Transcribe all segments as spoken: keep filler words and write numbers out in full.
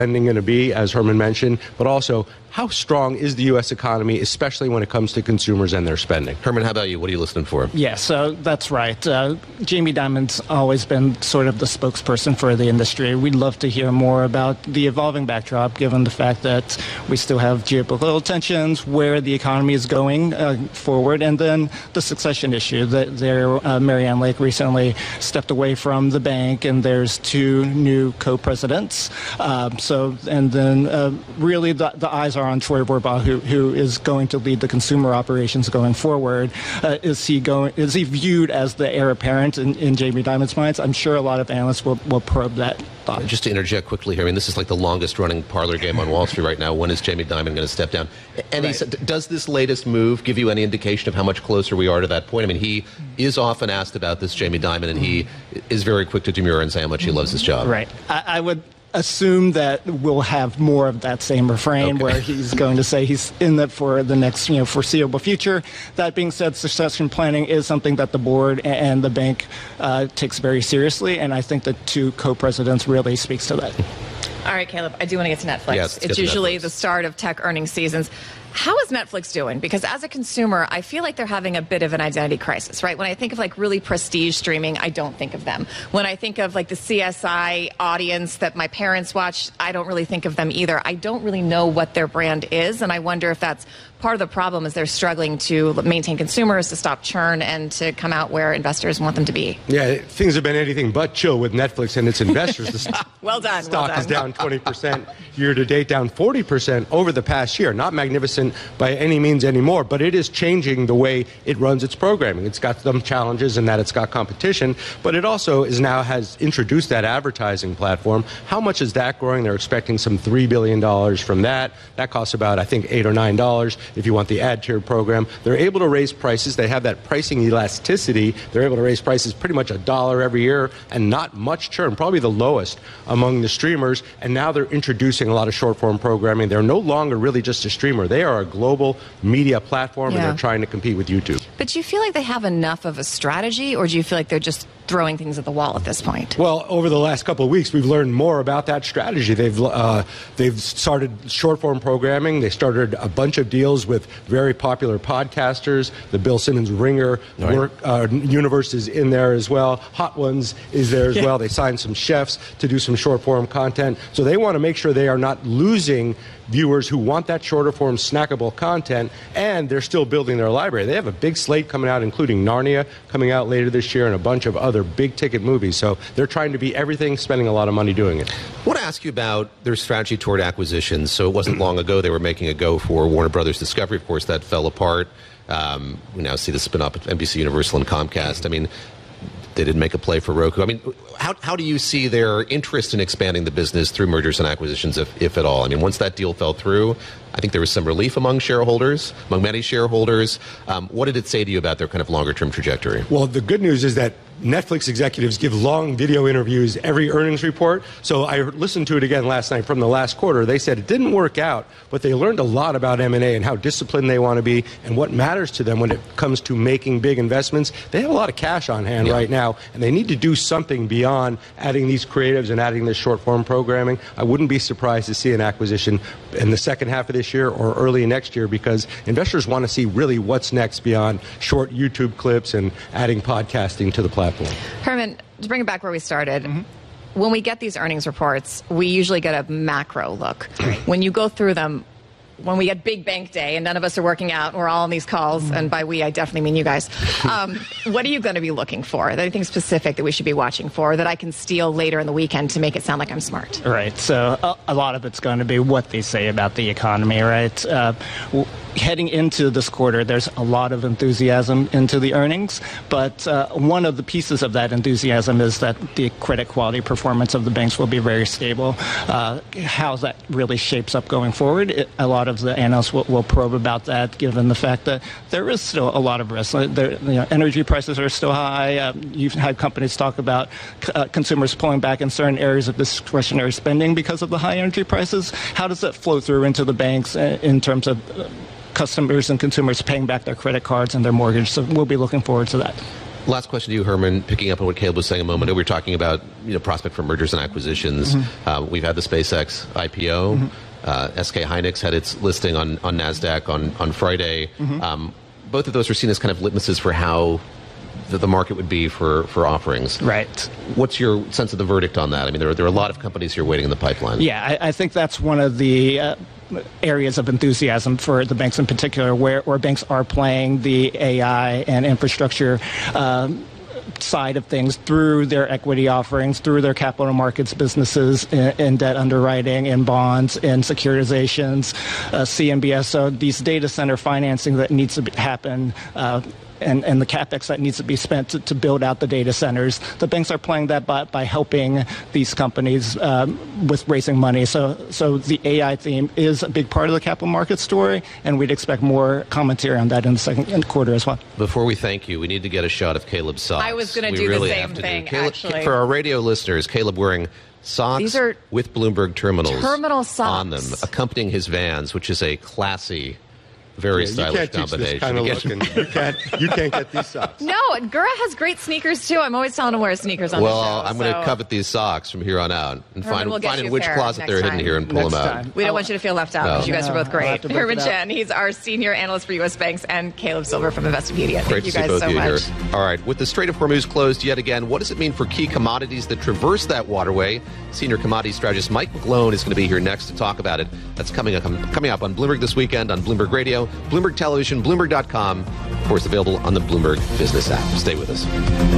spending going to be, as Herman mentioned, but also how strong is the U S economy, especially when it comes to consumers and their spending. Herman, how about you? What are you listening for? Yeah, so that's right. Uh, Jamie Dimon's always been sort of the spokesperson for the industry. We'd love to hear more about the evolving backdrop, given the fact that we still have geopolitical tensions, where the economy is going uh, forward, and then the succession issue. That there, uh, Marianne Lake recently stepped away from the bank, and there's two new co-presidents. Um, so, and then uh, really the, the eyes are on Troy Verbaugh, who who is going to lead the consumer operations going forward. Uh, is he going? Is he viewed as the heir apparent in, in Jamie Dimon's minds? I'm sure a lot of analysts will, will probe that thought. Just to interject quickly here, I mean, this is like the longest running parlor game on Wall Street right now. When is Jamie Dimon going to step down? And right. he, does this latest move give you any indication of how much closer we are to that point? I mean, he is often asked about this, Jamie Dimon, and he is very quick to demur and say how much he loves his job. Right. I, I would assume that we'll have more of that same refrain, okay, where he's going to say he's in it for the next, you know, foreseeable future. That being said, succession planning is something that the board and the bank uh, takes very seriously, and I think the two co-presidents really speaks to that. All right, Caleb, I do want to get to Netflix. Yes, it's usually Netflix. The start of tech earnings seasons. How is Netflix doing? Because as a consumer, I feel like they're having a bit of an identity crisis, right? When I think of like really prestige streaming, I don't think of them. When I think of like the C S I audience that my parents watch, I don't really think of them either. I don't really know what their brand is, and I wonder if that's part of the problem is they're struggling to maintain consumers, to stop churn, and to come out where investors want them to be. Yeah, things have been anything but chill with Netflix and its investors. The st- well done. stock well done. is down twenty percent year to date, down forty percent over the past year. Not magnificent by any means anymore, but it is changing the way it runs its programming. It's got some challenges in that it's got competition, but it also is now has introduced that advertising platform. How much is that growing? They're expecting some three billion dollars from that. That costs about, I think, eight or nine dollars if you want the ad tier program. They're able to raise prices. They have that pricing elasticity. They're able to raise prices pretty much a dollar every year and not much churn, probably the lowest among the streamers. And now they're introducing a lot of short form programming. They're no longer really just a streamer. They are a global media platform, yeah, and they're trying to compete with YouTube. But do you feel like they have enough of a strategy, or do you feel like they're just throwing things at the wall at this point? Well, over the last couple of weeks, we've learned more about that strategy. They've uh, they've started short-form programming. They started a bunch of deals with very popular podcasters. The Bill Simmons Ringer right. work, uh, universe is in there as well. Hot Ones is there as yeah. well. They signed some chefs to do some short-form content. So they want to make sure they are not losing viewers who want that shorter form snackable content, and they're still building their library. They have a big slate coming out, including Narnia coming out later this year and a bunch of other big ticket movies. So they're trying to be everything, spending a lot of money doing it. I want to ask you about their strategy toward acquisitions. So it wasn't long ago they were making a go for Warner Brothers Discovery. Of course, that fell apart. Um, we now see the spin-off of N B C Universal and Comcast. I mean, they didn't make a play for Roku. I mean, how how do you see their interest in expanding the business through mergers and acquisitions, if, if at all? I mean, once that deal fell through, I think there was some relief among shareholders, among many shareholders. Um, what did it say to you about their kind of longer-term trajectory? Well, the good news is that Netflix executives give long video interviews every earnings report. So I listened to it again last night from the last quarter. They said it didn't work out, but they learned a lot about M and A and how disciplined they want to be and what matters to them when it comes to making big investments. They have a lot of cash on hand yeah. right now, and they need to do something beyond adding these creatives and adding this short-form programming. I wouldn't be surprised to see an acquisition in the second half of this year or early next year, because investors want to see really what's next beyond short YouTube clips and adding podcasting to the platform. Herman, to bring it back where we started, mm-hmm. when we get these earnings reports, we usually get a macro look. When you go through them, when we get big bank day and none of us are working out, we're all on these calls, mm-hmm. and by we, I definitely mean you guys. Um, what are you going to be looking for? Are there anything specific that we should be watching for that I can steal later in the weekend to make it sound like I'm smart? Right. So a, a lot of it's going to be what they say about the economy, right? Uh, w- heading into this quarter, there's a lot of enthusiasm into the earnings, but uh, one of the pieces of that enthusiasm is that the credit quality performance of the banks will be very stable. Uh, how that really shapes up going forward, it, a lot of the analysts will, will probe about that, given the fact that there is still a lot of risk. There, you know, energy prices are still high. Um, you've had companies talk about uh, consumers pulling back in certain areas of discretionary spending because of the high energy prices. How does that flow through into the banks uh, in terms of uh, customers and consumers paying back their credit cards and their mortgage? So we'll be looking forward to that. Last question to you, Herman, picking up on what Caleb was saying a moment ago. We were talking about you know prospect for mergers and acquisitions. Mm-hmm. Uh, we've had the SpaceX I P O. Mm-hmm. Uh, S K Hynix had its listing on, on NASDAQ on, on Friday. Mm-hmm. Um, both of those are seen as kind of litmuses for how the, the market would be for, for offerings. Right. What's your sense of the verdict on that? I mean, there are, there are a lot of companies here waiting in the pipeline. Yeah, I, I think that's one of the uh, areas of enthusiasm for the banks in particular, where, where banks are playing the A I and infrastructure um, side of things through their equity offerings, through their capital markets businesses in, in debt underwriting, in bonds, in securitizations, uh, C M B S. So these data center financing that needs to be, happen uh, and, and the capex that needs to be spent to, to build out the data centers, the banks are playing that by, by helping these companies um, with raising money. So, so the A I theme is a big part of the capital market story, and we'd expect more commentary on that in the second quarter as well. Before we thank you, we need to get a shot of Caleb's socks. I was going to do really the same thing, Caleb, actually. For our radio listeners, Caleb wearing socks These are with Bloomberg terminals terminal socks on them, accompanying his Vans, which is a classy, very yeah, stylish you can't combination. Teach this kind of looking. You can't. You can't get these socks. No, Gura has great sneakers too. I'm always telling him to wear sneakers on well, the show. I'm going to so. covet these socks from here on out and Herman, find, we'll find you in a which pair closet next they're time. hidden here and pull Next them out. time. We don't want you to feel left out No. because you guys No, are both I'll great. have to break Herman it up. Chen, he's our senior analyst for U S Banks, and Caleb Silver from Investopedia. Thank Great you to see guys both so of you much. here. All right, with the Strait of Hormuz closed yet again, what does it mean for key commodities that traverse that waterway? Senior commodity strategist Mike McGlone is going to be here next to talk about it. That's coming up, coming up on Bloomberg this weekend, on Bloomberg Radio, Bloomberg Television, Bloomberg dot com. Of course, available on the Bloomberg Business app. Stay with us.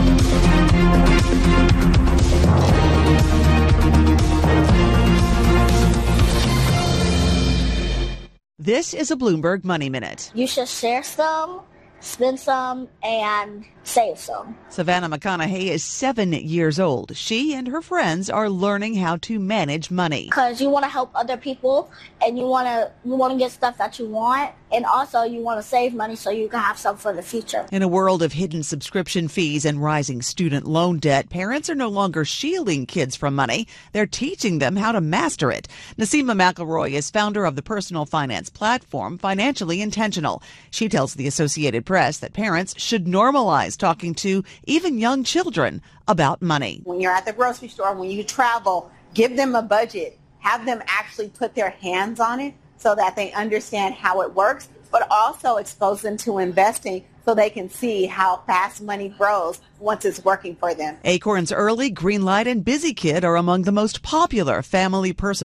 This is a Bloomberg Money Minute. You should share some, spend some, and save some. Savannah McConaughey is seven years old. She and her friends are learning how to manage money. Because you want to help other people, and you want to you want to get stuff that you want, and also you want to save money so you can have some for the future. In a world of hidden subscription fees and rising student loan debt, parents are no longer shielding kids from money. They're teaching them how to master it. Nasima McElroy is founder of the personal finance platform Financially Intentional. She tells the Associated Press that parents should normalize talking to even young children about money. When you're at the grocery store, when you travel, give them a budget. Have them actually put their hands on it so that they understand how it works, but also expose them to investing so they can see how fast money grows once it's working for them. Acorn's Early, Greenlight, and Busy Kid are among the most popular family personal